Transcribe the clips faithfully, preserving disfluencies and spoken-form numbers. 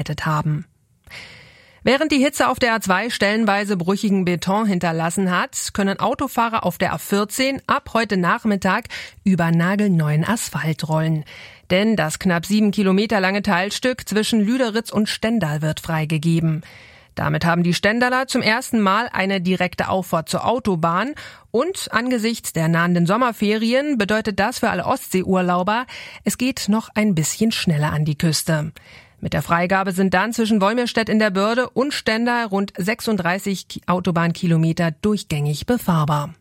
vorbereitet haben. Während die Hitze auf der A zwei stellenweise brüchigen Beton hinterlassen hat, können Autofahrer auf der A vierzehn ab heute Nachmittag über nagelneuen Asphalt rollen. Denn das knapp sieben Kilometer lange Teilstück zwischen Lüderitz und Stendal wird freigegeben. Damit haben die Stendaler zum ersten Mal eine direkte Auffahrt zur Autobahn und angesichts der nahenden Sommerferien bedeutet das für alle Ostseeurlauber, es geht noch ein bisschen schneller an die Küste. Mit der Freigabe sind dann zwischen Wolmirstedt in der Börde und Stendal rund sechsunddreißig Autobahnkilometer durchgängig befahrbar.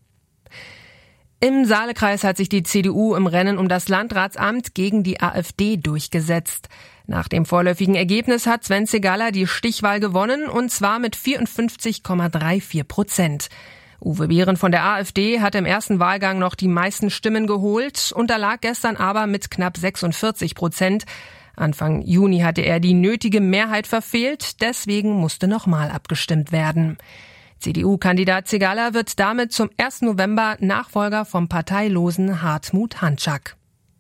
Im Saalekreis hat sich die C D U im Rennen um das Landratsamt gegen die AfD durchgesetzt. Nach dem vorläufigen Ergebnis hat Sven Segala die Stichwahl gewonnen, und zwar mit vierundfünfzig Komma vierunddreißig Prozent. Uwe Behren von der AfD hat im ersten Wahlgang noch die meisten Stimmen geholt, unterlag gestern aber mit knapp sechsundvierzig Prozent. Anfang Juni hatte er die nötige Mehrheit verfehlt, deswegen musste nochmal abgestimmt werden. C D U-Kandidat Segala wird damit zum ersten November Nachfolger vom parteilosen Hartmut Hanschak.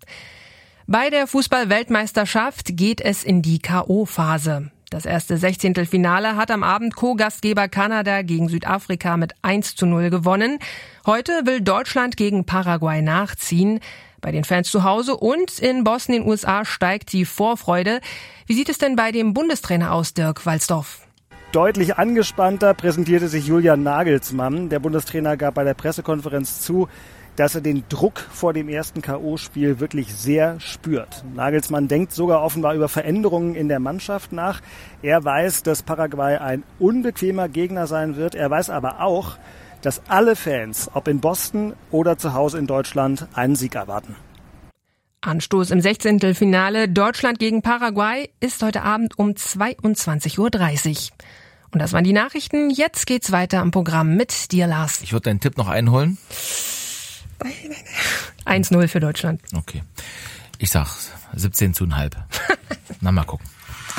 Bei der Fußball-Weltmeisterschaft geht es in die K O-Phase. Das erste Sechzehntelfinale hat am Abend Co-Gastgeber Kanada gegen Südafrika mit eins zu null gewonnen. Heute will Deutschland gegen Paraguay nachziehen. Bei den Fans zu Hause und in Boston in den U S A steigt die Vorfreude. Wie sieht es denn bei dem Bundestrainer aus, Dirk Walsdorf? Deutlich angespannter präsentierte sich Julian Nagelsmann. Der Bundestrainer gab bei der Pressekonferenz zu, dass er den Druck vor dem ersten K O-Spiel wirklich sehr spürt. Nagelsmann denkt sogar offenbar über Veränderungen in der Mannschaft nach. Er weiß, dass Paraguay ein unbequemer Gegner sein wird. Er weiß aber auch, dass alle Fans, ob in Boston oder zu Hause in Deutschland, einen Sieg erwarten. Anstoß im Sechzehntelfinale Deutschland gegen Paraguay ist heute Abend um zweiundzwanzig Uhr dreißig. Und das waren die Nachrichten. Jetzt geht's weiter im Programm mit dir, Lars. Ich würde deinen Tipp noch einholen. eins null für Deutschland. Okay. Ich sag siebzehn zu halb. Na, mal gucken.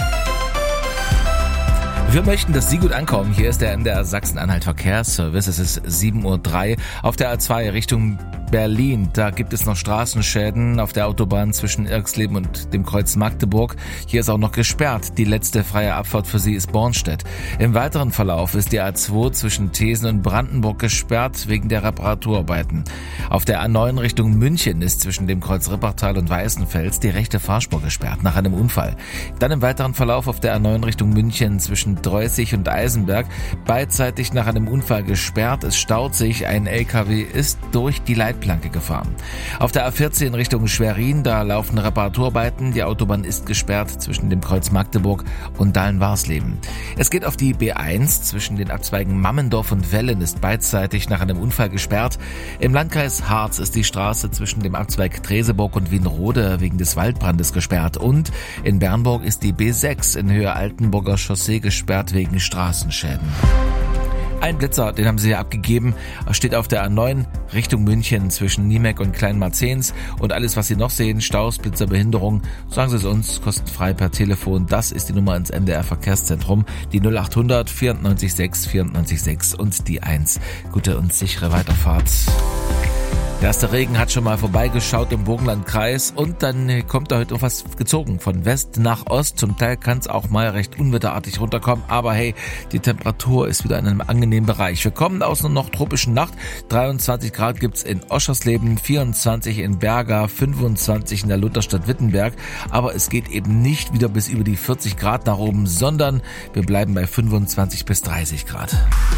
Wir möchten, dass Sie gut ankommen. Hier ist der M D R Sachsen-Anhalt Verkehrsservice. Es ist sieben Uhr drei auf der A zwei Richtung Berlin. Da gibt es noch Straßenschäden auf der Autobahn zwischen Irxleben und dem Kreuz Magdeburg. Hier ist auch noch gesperrt. Die letzte freie Abfahrt für Sie ist Bornstedt. Im weiteren Verlauf ist die A zwei zwischen Thesen und Brandenburg gesperrt wegen der Reparaturarbeiten. Auf der A neun Richtung München ist zwischen dem Kreuz Rippertal und Weißenfels die rechte Fahrspur gesperrt nach einem Unfall. Dann im weiteren Verlauf auf der A neun Richtung München zwischen Dreußig und Eisenberg beidseitig nach einem Unfall gesperrt. Es staut sich. Ein L K W ist durch die Leitplanke gefahren. Auf der A vierzehn Richtung Schwerin, da laufen Reparaturarbeiten. Die Autobahn ist gesperrt zwischen dem Kreuz Magdeburg und Dahlen-Warsleben. Es geht auf die B eins zwischen den Abzweigen Mammendorf und Wellen ist beidseitig nach einem Unfall gesperrt. Im Landkreis Harz ist die Straße zwischen dem Abzweig Treseburg und Wienrode wegen des Waldbrandes gesperrt. Und in Bernburg ist die B sechs in Höhe Altenburger Chaussee gesperrt wegen Straßenschäden. Ein Blitzer, den haben sie ja abgegeben, steht auf der A neun Richtung München zwischen Niemek und Kleinmarzens. Und alles, was Sie noch sehen, Staus, Blitzer, Behinderung, sagen Sie es uns kostenfrei per Telefon. Das ist die Nummer ins M D R Verkehrszentrum, die null acht hundert vierundneunzig sechs vierundneunzig sechs und die eins. Gute und sichere Weiterfahrt. Der erste Regen hat schon mal vorbeigeschaut im Burgenlandkreis und dann kommt da heute noch was gezogen von West nach Ost. Zum Teil kann es auch mal recht unwetterartig runterkommen, aber hey, die Temperatur ist wieder in einem angenehmen Bereich. Wir kommen aus einer noch tropischen Nacht. dreiundzwanzig Grad gibt's in Oschersleben, vierundzwanzig in Berga, fünfundzwanzig in der Lutherstadt Wittenberg. Aber es geht eben nicht wieder bis über die vierzig Grad nach oben, sondern wir bleiben bei fünfundzwanzig bis dreißig Grad.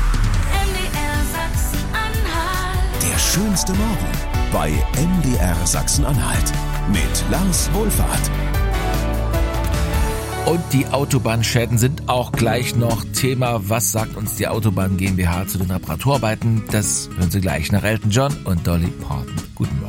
Der schönste Morgen bei M D R Sachsen-Anhalt mit Lars Wohlfahrt. Und die Autobahnschäden sind auch gleich noch Thema. Was sagt uns die Autobahn GmbH zu den Reparaturarbeiten? Das hören Sie gleich nach Elton John und Dolly Parton. Guten Morgen.